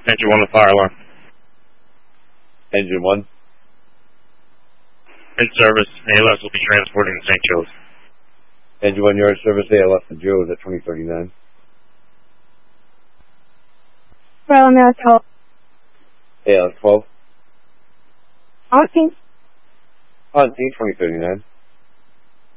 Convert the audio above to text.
Engine 1 with fire alarm. Engine 1. In service, ALS will be transported to St. Joe's. Engine 1, you're in service, ALS to Joe's at 2039. Well, now 12. ALS 12. On scene. On scene, 2039.